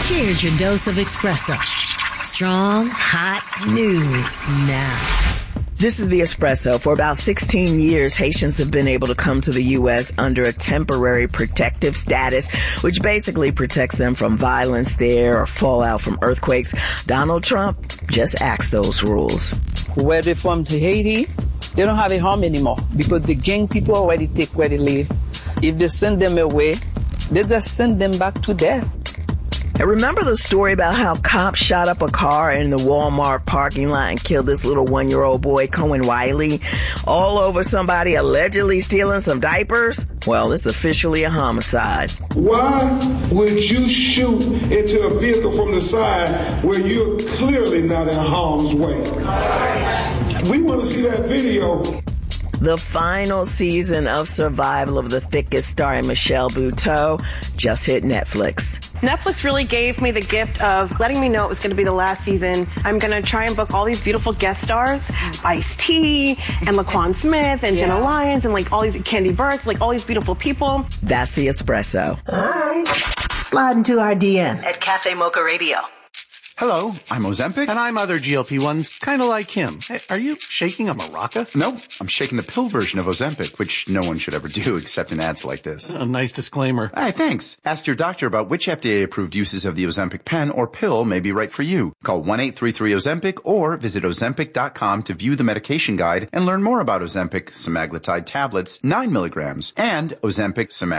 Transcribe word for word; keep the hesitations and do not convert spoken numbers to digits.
Here's your dose of espresso. Strong, hot news now. This is the Espresso. For about sixteen years, Haitians have been able to come to the U S under a temporary protective status, which basically protects them from violence there or fallout from earthquakes. Donald Trump just axed those rules. Where they're from to Haiti, they don't have a home anymore because the gang people already take where they live. If they send them away, they just send them back to death. And remember the story about how cops shot up a car in the Walmart parking lot and killed this little one-year-old boy, Cohen Wiley, all over somebody allegedly stealing some diapers? Well, it's officially a homicide. Why would you shoot into a vehicle from the side where you're clearly not in harm's way? We want to see that video. The final season of Survival of the Thickest, starring Michelle Buteau, just hit Netflix. Netflix really gave me the gift of letting me know it was going to be the last season. I'm going to try and book all these beautiful guest stars, Ice-T and Laquan Smith and yeah. Jenna Lyons and like all these Candy Burst, like all these beautiful people. That's the Espresso. All right. Slide into our D M at Cafe Mocha Radio. Hello, I'm Ozempic. And I'm other G L P ones, kind of like him. Hey, are you shaking a maraca? No, I'm shaking the pill version of Ozempic, which no one should ever do except in ads like this. A nice disclaimer. Hey, thanks. Ask your doctor about which F D A-approved uses of the Ozempic pen or pill may be right for you. Call one eight three three Ozempic or visit Ozempic dot com to view the medication guide and learn more about Ozempic semaglutide tablets, nine milligrams, and Ozempic semaglutide